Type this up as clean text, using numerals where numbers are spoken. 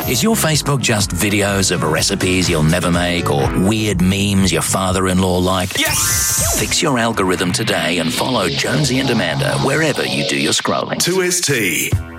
Is your Facebook just videos of recipes you'll never make or weird memes your father-in-law liked? Yes! Fix your algorithm today and follow Jonesy and Amanda wherever you do your scrolling. 2ST.